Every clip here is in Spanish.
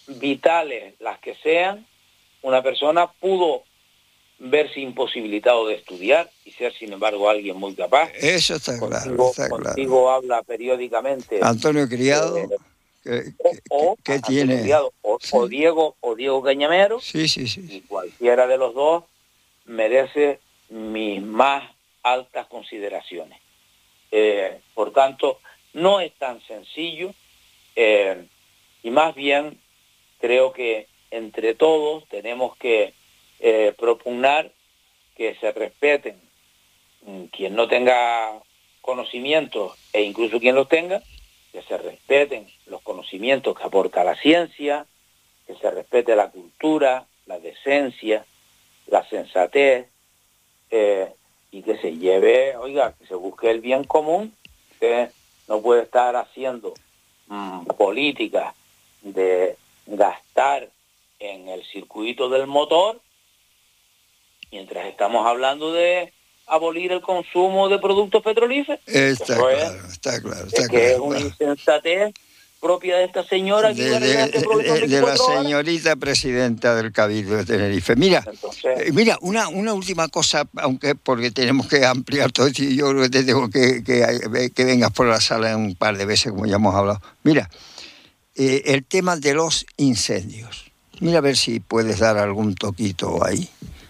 vitales las que sean, una persona pudo verse imposibilitado de estudiar y ser, sin embargo, alguien muy capaz. Eso está claro, está contigo claro. habla periódicamente Antonio Criado, que tiene... Criado, Sí. o Diego Cañamero, Sí. y cualquiera de los dos merece mis más altas consideraciones. Por tanto, no es tan sencillo, y más bien creo que entre todos tenemos que propugnar que se respeten quien no tenga conocimientos e incluso quien los tenga, que se respeten los conocimientos que aporta la ciencia, que se respete la cultura, la decencia, la sensatez, y que se lleve, que se busque el bien común, que no puede estar haciendo políticas de gastar en el circuito del motor mientras estamos hablando de abolir el consumo de productos petrolíferos. Está claro. Es una insensatez propia de esta señora de la señorita presidenta del Cabildo de Tenerife. Mira, entonces, una última cosa, aunque porque tenemos que ampliar todo esto, y yo creo que te tengo que vengas por la sala un par de veces, como ya hemos hablado. Mira, el tema de los incendios. Mira a ver si puedes dar algún toquito ahí.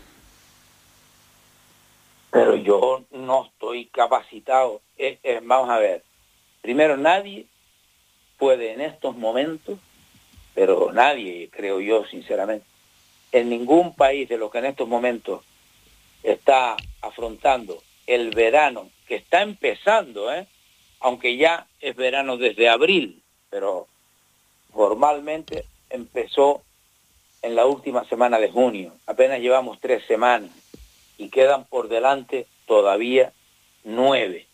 Pero yo no estoy capacitado. Vamos a ver. Primero, nadie puede en estos momentos, pero nadie, creo yo sinceramente, en ningún país de los que en estos momentos está afrontando el verano, que está empezando, aunque ya es verano desde abril, pero formalmente empezó en la última semana de junio. Apenas llevamos 3 semanas y quedan por delante todavía 9.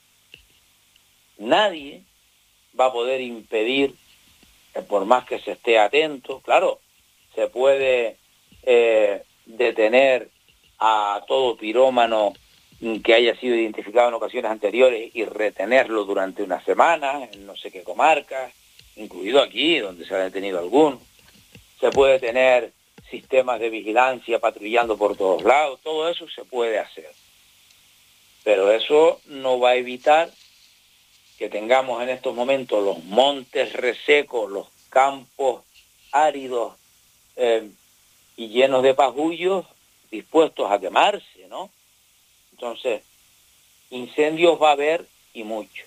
Nadie va a poder impedir, por más que se esté atento, claro, se puede detener a todo pirómano que haya sido identificado en ocasiones anteriores y retenerlo durante una semana, en no sé qué comarcas, incluido aquí, donde se ha detenido alguno. Se puede tener sistemas de vigilancia patrullando por todos lados, todo eso se puede hacer. Pero eso no va a evitar que tengamos en estos momentos los montes resecos, los campos áridos y llenos de pajullos dispuestos a quemarse, ¿no? Entonces, incendios va a haber y mucho.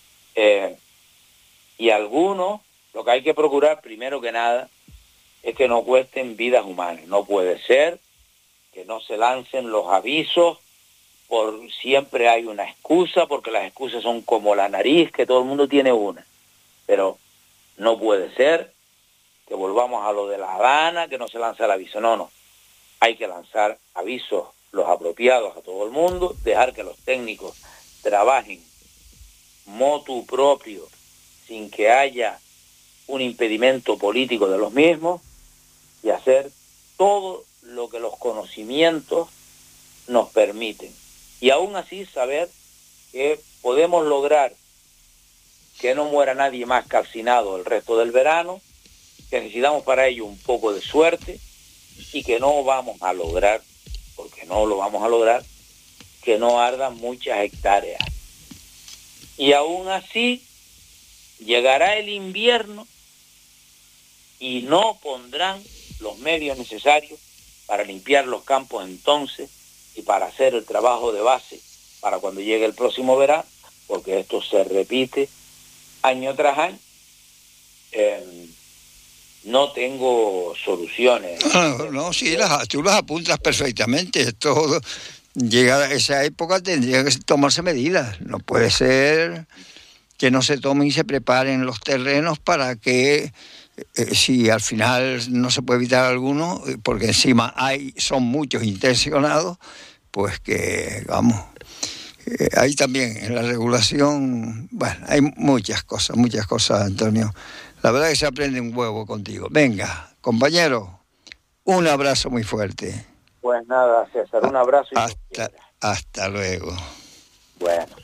Y algunos, lo que hay que procurar primero que nada es que no cuesten vidas humanas. No puede ser que no se lancen los avisos, siempre hay una excusa, porque las excusas son como la nariz, que todo el mundo tiene una. Pero no puede ser que volvamos a lo de La Habana, que no se lanza el aviso. No. Hay que lanzar avisos los apropiados a todo el mundo, dejar que los técnicos trabajen motu propio, sin que haya un impedimento político de los mismos, y hacer todo lo que los conocimientos nos permiten. Y aún así saber que podemos lograr que no muera nadie más calcinado el resto del verano, que necesitamos para ello un poco de suerte, y que no vamos a lograr, porque no lo vamos a lograr, que no ardan muchas hectáreas. Y aún así llegará el invierno y no pondrán los medios necesarios para limpiar los campos entonces y para hacer el trabajo de base para cuando llegue el próximo verano, porque esto se repite año tras año. No tengo soluciones. No, sí, tú las apuntas perfectamente. Todo, llegada a esa época tendría que tomarse medidas. No puede ser que no se tomen y se preparen los terrenos para que, si al final no se puede evitar alguno, porque encima son muchos intencionados, pues que, vamos, ahí también en la regulación, bueno, hay muchas cosas, Antonio. La verdad que se aprende un huevo contigo. Venga, compañero, un abrazo muy fuerte. Pues nada, César, un abrazo y hasta luego. Bueno.